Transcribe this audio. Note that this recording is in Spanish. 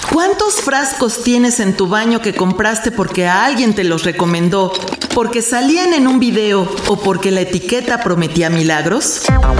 ¿Cuántos frascos tienes en tu baño que compraste porque a alguien te los recomendó, porque salían en un video o porque la etiqueta prometía milagros?